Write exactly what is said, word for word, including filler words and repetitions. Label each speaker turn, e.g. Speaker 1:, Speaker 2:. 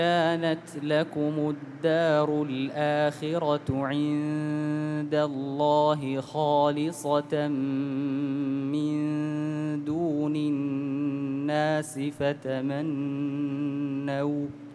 Speaker 1: كانت لكم الدار الآخرة عند الله خالصة من دون الناس فتمنوا